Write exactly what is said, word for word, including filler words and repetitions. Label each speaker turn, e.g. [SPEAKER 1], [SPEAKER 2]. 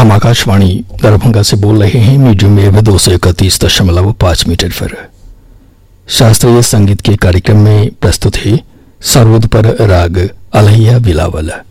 [SPEAKER 1] हम आकाशवाणी दरभंगा से बोल रहे हैं। मीडियम वेव दो सौ इकतीस दशमलव पाँच मीटर पर। शास्त्रीय संगीत के कार्यक्रम में प्रस्तुत है सरोद पर राग अलैया बिलावल।